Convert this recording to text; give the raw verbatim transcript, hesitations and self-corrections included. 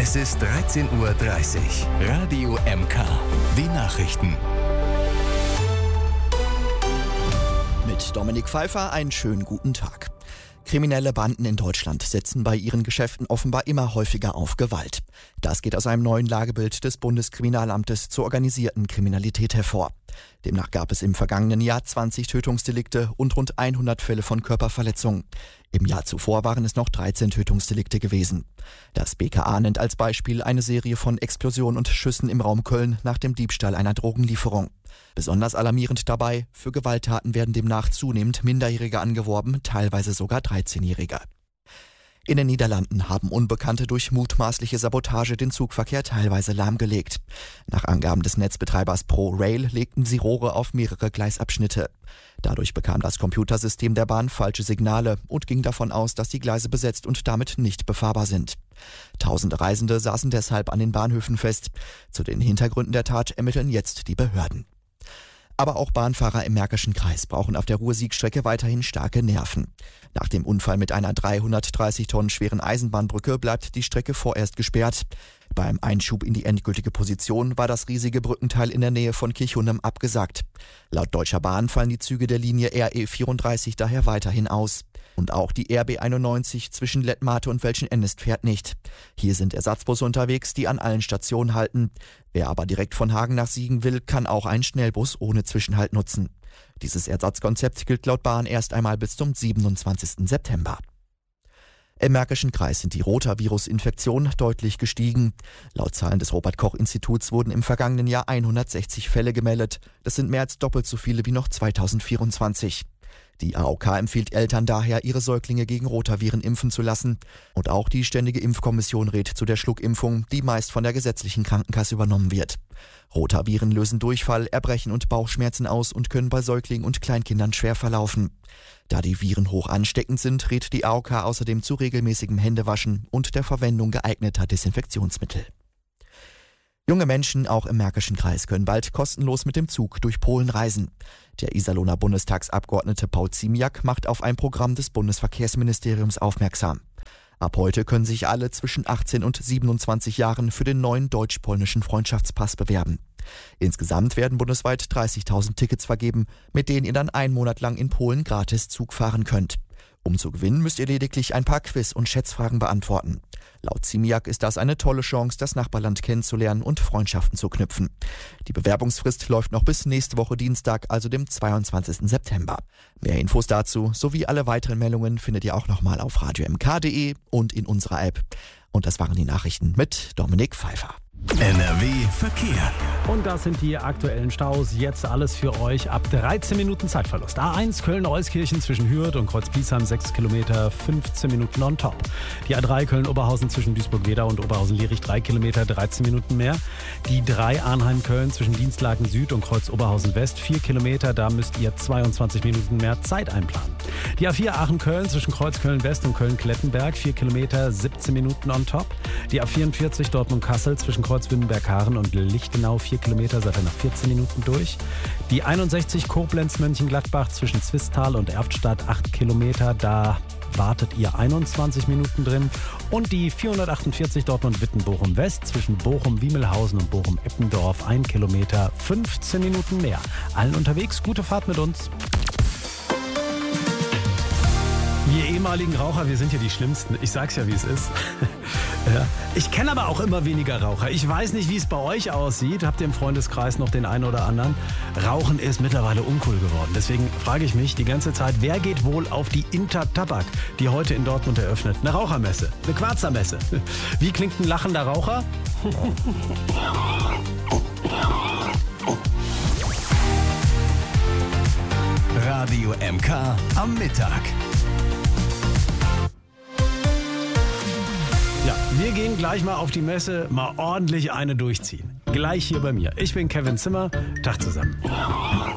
Es ist dreizehn Uhr dreißig. Radio M K. Die Nachrichten. Mit Dominik Pfeiffer einen schönen guten Tag. Kriminelle Banden in Deutschland setzen bei ihren Geschäften offenbar immer häufiger auf Gewalt. Das geht aus einem neuen Lagebild des Bundeskriminalamtes zur organisierten Kriminalität hervor. Demnach gab es im vergangenen Jahr zwanzig Tötungsdelikte und rund hundert Fälle von Körperverletzungen. Im Jahr zuvor waren es noch dreizehn Tötungsdelikte gewesen. Das B K A nennt als Beispiel eine Serie von Explosionen und Schüssen im Raum Köln nach dem Diebstahl einer Drogenlieferung. Besonders alarmierend dabei, für Gewalttaten werden demnach zunehmend Minderjährige angeworben, teilweise sogar dreizehnjährige. In den Niederlanden haben Unbekannte durch mutmaßliche Sabotage den Zugverkehr teilweise lahmgelegt. Nach Angaben des Netzbetreibers ProRail legten sie Rohre auf mehrere Gleisabschnitte. Dadurch bekam das Computersystem der Bahn falsche Signale und ging davon aus, dass die Gleise besetzt und damit nicht befahrbar sind. Tausende Reisende saßen deshalb an den Bahnhöfen fest. Zu den Hintergründen der Tat ermitteln jetzt die Behörden. Aber auch Bahnfahrer im Märkischen Kreis brauchen auf der Ruhr-Sieg-Strecke weiterhin starke Nerven. Nach dem Unfall mit einer dreihundertdreißig Tonnen schweren Eisenbahnbrücke bleibt die Strecke vorerst gesperrt. Beim Einschub in die endgültige Position war das riesige Brückenteil in der Nähe von Kirchhundem abgesagt. Laut Deutscher Bahn fallen die Züge der Linie R E vierunddreißig daher weiterhin aus. Und auch die R B einundneunzig zwischen Lettmate und Welschen-Ennest fährt nicht. Hier sind Ersatzbusse unterwegs, die an allen Stationen halten. Wer aber direkt von Hagen nach Siegen will, kann auch einen Schnellbus ohne Zwischenhalt nutzen. Dieses Ersatzkonzept gilt laut Bahn erst einmal bis zum siebenundzwanzigsten September. Im Märkischen Kreis sind die Rotavirus-Infektionen deutlich gestiegen. Laut Zahlen des Robert-Koch-Instituts wurden im vergangenen Jahr hundertsechzig Fälle gemeldet. Das sind mehr als doppelt so viele wie noch zweitausendvierundzwanzig. Die A O K empfiehlt Eltern daher, ihre Säuglinge gegen Rotaviren impfen zu lassen. Und auch die Ständige Impfkommission rät zu der Schluckimpfung, die meist von der gesetzlichen Krankenkasse übernommen wird. Rotaviren lösen Durchfall, Erbrechen und Bauchschmerzen aus und können bei Säuglingen und Kleinkindern schwer verlaufen. Da die Viren hoch ansteckend sind, rät die A O K außerdem zu regelmäßigem Händewaschen und der Verwendung geeigneter Desinfektionsmittel. Junge Menschen, auch im Märkischen Kreis, können bald kostenlos mit dem Zug durch Polen reisen. Der Iserlohner Bundestagsabgeordnete Paul Ziemiak macht auf ein Programm des Bundesverkehrsministeriums aufmerksam. Ab heute können sich alle zwischen achtzehn und siebenundzwanzig Jahren für den neuen deutsch-polnischen Freundschaftspass bewerben. Insgesamt werden bundesweit dreißigtausend Tickets vergeben, mit denen ihr dann einen Monat lang in Polen gratis Zug fahren könnt. Um zu gewinnen, müsst ihr lediglich ein paar Quiz- und Schätzfragen beantworten. Laut Ziemiak ist das eine tolle Chance, das Nachbarland kennenzulernen und Freundschaften zu knüpfen. Die Bewerbungsfrist läuft noch bis nächste Woche Dienstag, also dem zweiundzwanzigsten September. Mehr Infos dazu sowie alle weiteren Meldungen findet ihr auch nochmal auf radio m k punkt d e und in unserer App. Und das waren die Nachrichten mit Dominik Pfeiffer. N R W Verkehr. Und das sind die aktuellen Staus. Jetzt alles für euch ab dreizehn Minuten Zeitverlust. A eins Köln-Euskirchen zwischen Hürth und Kreuzbliesheim sechs Kilometer, fünfzehn Minuten on top. Die A drei Köln-Oberhausen zwischen Duisburg-Wedau und Oberhausen-Lierich drei Kilometer, dreizehn Minuten mehr. Die drei Arnheim-Köln zwischen Dienstlaken Süd und Kreuz-Oberhausen-West vier Kilometer, da müsst ihr zweiundzwanzig Minuten mehr Zeit einplanen. Die A vier Aachen-Köln zwischen Kreuz-Köln-West und Köln-Klettenberg vier Kilometer, siebzehn Minuten on top. Die A vierundvierzig Dortmund-Kassel zwischen Kreuz-Wünnenberg-Haaren und Lichtenau vier Kilometer, seid ihr nach vierzehn Minuten durch. Die einundsechzig Koblenz-Mönchengladbach zwischen Zwistal und Erftstadt acht Kilometer, da wartet ihr einundzwanzig Minuten drin. Und die vierhundertachtundvierzig Dortmund-Wittenbochum-West zwischen Bochum-Wiemelhausen und Bochum-Eppendorf ein Kilometer, fünfzehn Minuten mehr. Allen unterwegs, gute Fahrt mit uns. Wir ehemaligen Raucher, wir sind ja die Schlimmsten. Ich sag's ja, wie es ist. Ja. Ich kenne aber auch immer weniger Raucher. Ich weiß nicht, wie es bei euch aussieht. Habt ihr im Freundeskreis noch den einen oder anderen? Rauchen ist mittlerweile uncool geworden. Deswegen frage ich mich die ganze Zeit, wer geht wohl auf die Intertabak, die heute in Dortmund eröffnet? Eine Rauchermesse, eine Quarzermesse. Wie klingt ein lachender Raucher? Radio M K am Mittag. Ja, wir gehen gleich mal auf die Messe, mal ordentlich eine durchziehen. Gleich hier bei mir. Ich bin Kevin Zimmer. Tag zusammen.